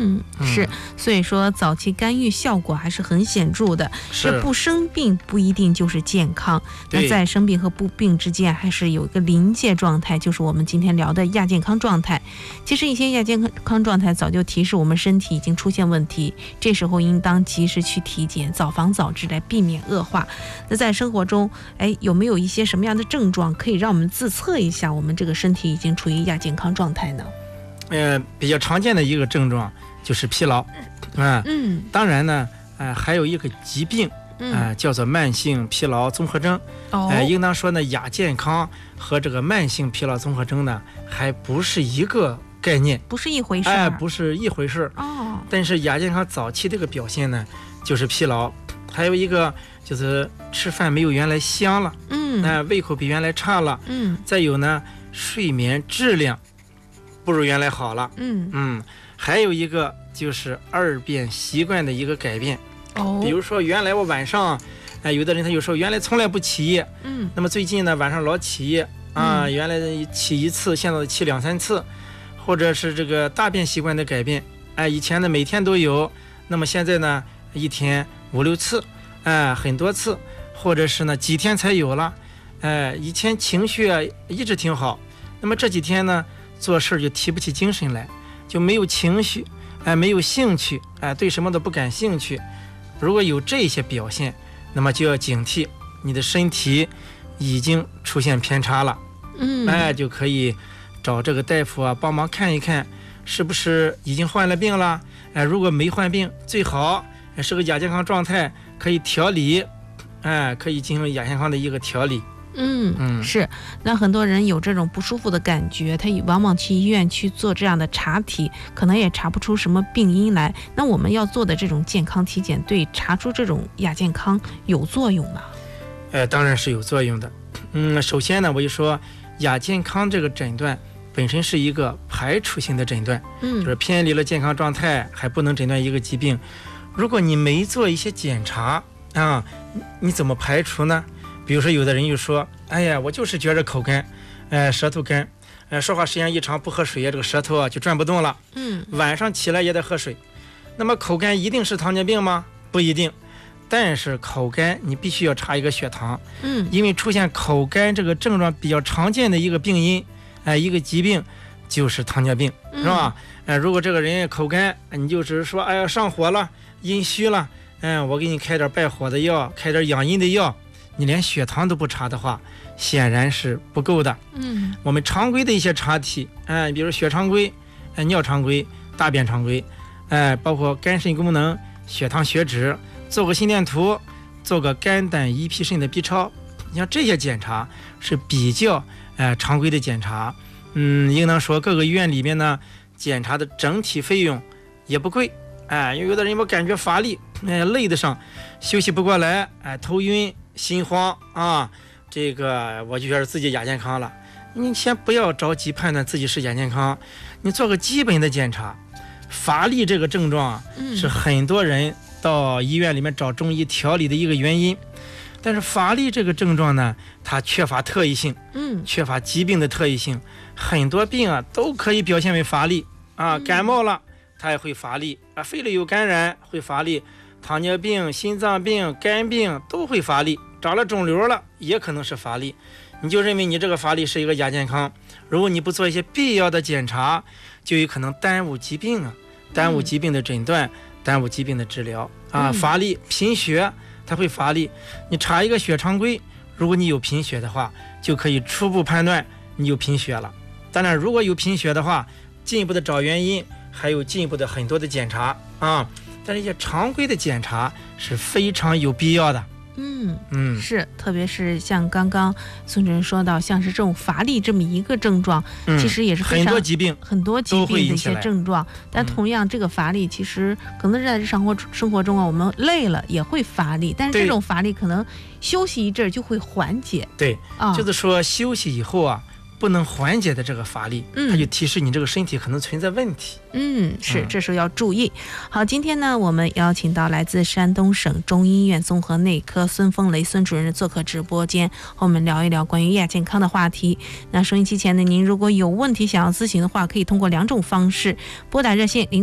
是，所以说早期干预效果还是很显著的。这不生病不一定就是健康，那在生病和不病之间还是有一个临界状态，就是我们今天聊的亚健康状态。其实一些亚健康状态早就提示我们身体已经出现问题，这时候应当及时去体检，早防早治，来避免恶化。那在生活中有没有一些什么样的症状可以让我们自测一下我们这个身体已经处于亚健康状态呢？ 比较常见的一个症状就是疲劳，当然呢，还有一个疾病，叫做慢性疲劳综合征。应当说呢，亚健康和这个慢性疲劳综合征呢，还不是一个概念， 不是一回事， 不是一回事。但是亚健康早期这个表现呢，就是疲劳，还有一个就是吃饭没有原来香了，胃口比原来差了，再有呢，睡眠质量不如原来好了，还有一个就是二便习惯的一个改变。比如说原来我晚上，有的人他有时候原来从来不起夜，那么最近呢晚上老起夜原来起一次，现在起2、3次，或者是这个大便习惯的改变，以前呢每天都有，那么现在呢一天5、6次，很多次，或者是呢几天才有了，以前情绪一直挺好，那么这几天呢做事就提不起精神来，就没有情绪，没有兴趣，对什么都不感兴趣。如果有这些表现，那么就要警惕，你的身体已经出现偏差了，就可以找这个大夫帮忙看一看，是不是已经患了病了。如果没患病，最好是个亚健康状态，可以调理，可以进行亚健康的一个调理。 是。那很多人有这种不舒服的感觉，他往往去医院去做这样的查体，可能也查不出什么病因来。那我们要做的这种健康体检，对查出这种亚健康有作用吗？ 当然是有作用的。首先呢，我就说亚健康这个诊断本身是一个排除性的诊断，就是偏离了健康状态还不能诊断一个疾病。如果你没做一些检查你怎么排除呢？比如说有的人就说，我就是觉着口干，舌头干，说话时间一长不喝水，这个舌头就转不动了，晚上起来也得喝水。那么口干一定是糖尿病吗？不一定，但是口干你必须要查一个血糖，因为出现口干这个症状比较常见的一个病因，一个疾病就是糖尿病，是吧？如果这个人口干，你就只是说上火了，阴虚了，我给你开点败火的药，开点养阴的药，你连血糖都不查的话，显然是不够的。我们常规的一些查体，比如血常规、尿常规、大便常规，包括肝肾功能、血糖、血脂，做个心电图，做个肝胆胰脾肾的 B 超，你像这些检查是比较常规的检查。应当说各个医院里面呢，检查的整体费用也不贵。因为有的人我感觉乏力，累得上，休息不过来，头晕心慌这个我就觉得自己亚健康了。你先不要着急判断自己是亚健康，你做个基本的检查。乏力这个症状是很多人到医院里面找中医调理的一个原因，但是乏力这个症状呢，它缺乏特异性，缺乏疾病的特异性。很多病都可以表现为乏力感冒了它也会乏力肺里有感染会乏力，糖尿病、心脏病、肝病都会乏力，长了肿瘤了也可能是乏力。你就认为你这个乏力是一个亚健康，如果你不做一些必要的检查，就有可能耽误疾病耽误疾病的诊断，耽误疾病的治疗乏力、贫血它会乏力，你查一个血常规，如果你有贫血的话，就可以初步判断你有贫血了。当然如果有贫血的话，进一步的找原因，还有进一步的很多的检查但是一些常规的检查是非常有必要的。 是，特别是像刚刚孙主任说到，像是这种乏力这么一个症状，其实也是非常很多疾病的一些症状。但同样这个乏力其实可能是在生活中我们累了也会乏力，但是这种乏力可能休息一阵就会缓解。 对，就是说休息以后不能缓解的这个乏力，它就提示你这个身体可能存在问题。 是，这时候要注意。好，今天呢，我们邀请到来自山东省中医院综合内科孙峰雷孙主任做客直播间，和我们聊一聊关于亚健康的话题。那收音机前呢，您如果有问题想要咨询的话，可以通过2种方式拨打热线